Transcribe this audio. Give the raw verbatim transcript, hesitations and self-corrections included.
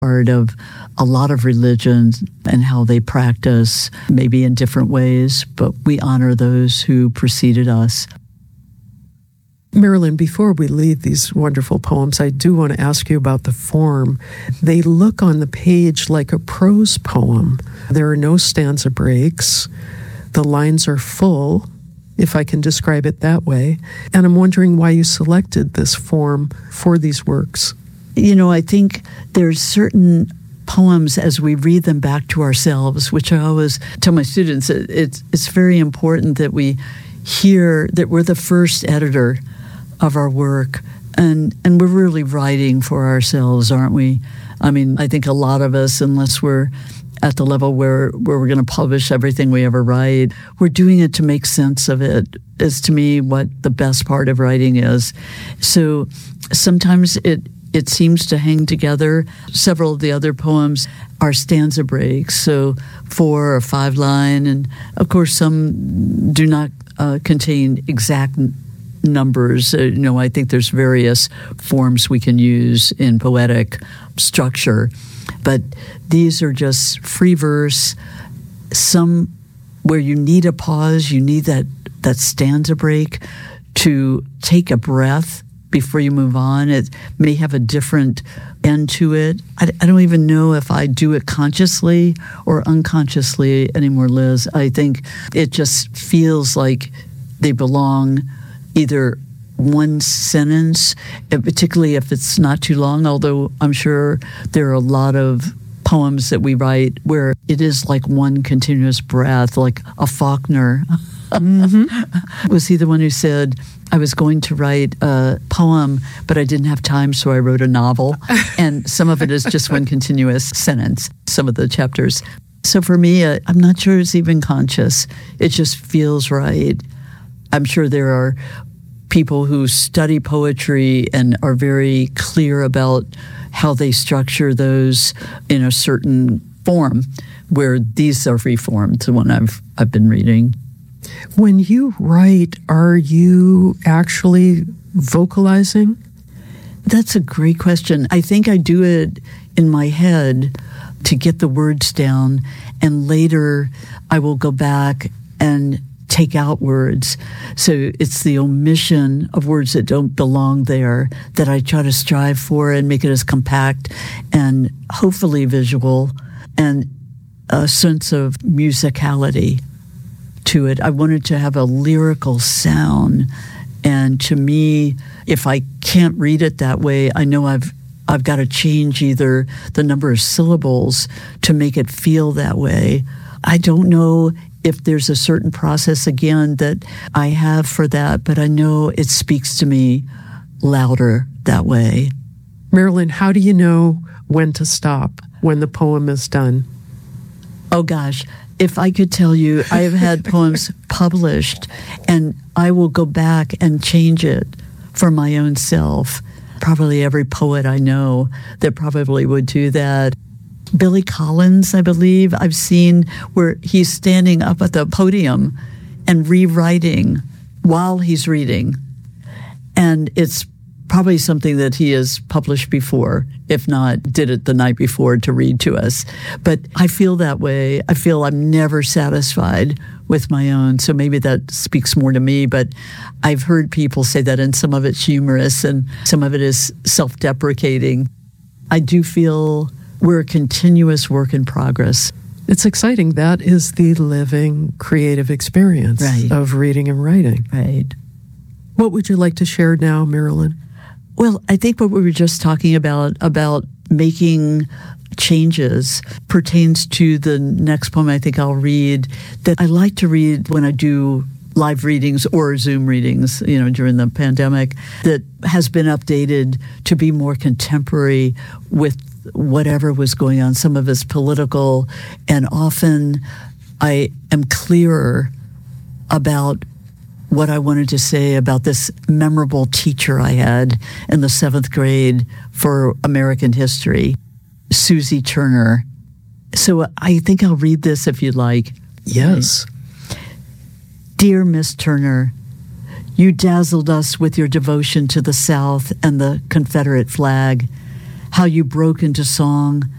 part of a lot of religions and how they practice, maybe in different ways, but we honor those who preceded us. Marilyn, before we leave these wonderful poems, I do want to ask you about the form. They look on the page like a prose poem. There are no stanza breaks. The lines are full, if I can describe it that way. And I'm wondering why you selected this form for these works. You know, I think there's certain poems as we read them back to ourselves, which I always tell my students, it's, it's very important that we hear that we're the first editor of our work, and, and we're really writing for ourselves, aren't we? I mean, I think a lot of us, unless we're at the level where, where we're going to publish everything we ever write, we're doing it to make sense of it, is to me what the best part of writing is. So sometimes it it seems to hang together. Several of the other poems are stanza breaks, so four or five line, and of course some do not uh, contain exact numbers. Uh, you know, I think there's various forms we can use in poetic structure, but these are just free verse, some where you need a pause, you need that, that stanza break to take a breath before you move on. It may have a different end to it. I, I don't even know if I do it consciously or unconsciously anymore, Liz. I think it just feels like they belong either one sentence, particularly if it's not too long, although I'm sure there are a lot of poems that we write where it is like one continuous breath, like a Faulkner. Mm-hmm. Was he the one who said, I was going to write a poem, but I didn't have time, so I wrote a novel. And some of it is just one continuous sentence, some of the chapters. So for me, uh, I'm not sure it's even conscious. It just feels right. I'm sure there are people who study poetry and are very clear about how they structure those in a certain form, where these are free formed, the one I've I've been reading. When you write, are you actually vocalizing? That's a great question. I think I do it in my head to get the words down, and later I will go back and take out words. So it's the omission of words that don't belong there that I try to strive for and make it as compact and hopefully visual and a sense of musicality to it. I wanted to have a lyrical sound. And to me, if I can't read it that way, I know I've I've got to change either the number of syllables to make it feel that way. I don't know if there's a certain process, again, that I have for that, but I know it speaks to me louder that way. Marilyn, how do you know when to stop, when the poem is done? Oh, gosh. If I could tell you, I have had poems published, and I will go back and change it for my own self. Probably every poet I know that probably would do that. Billy Collins, I believe, I've seen where he's standing up at the podium and rewriting while he's reading. And it's probably something that he has published before, if not did it the night before to read to us. But I feel that way. I feel I'm never satisfied with my own. So maybe that speaks more to me. But I've heard people say that, and some of it's humorous and some of it is self-deprecating. I do feel we're a continuous work in progress. It's exciting. That is the living creative experience right. of reading and writing. Right. What would you like to share now, Marilyn? Well, I think what we were just talking about, about making changes, pertains to the next poem I think I'll read, that I like to read when I do live readings or Zoom readings, you know, during the pandemic, that has been updated to be more contemporary with whatever was going on. Some of it's political, and often I am clearer about what I wanted to say about this memorable teacher I had in the seventh grade for American history, Susie Turner. So I think I'll read this if you'd like. Yes. Dear Miss Turner, you dazzled us with your devotion to the South and the Confederate flag, how you broke into song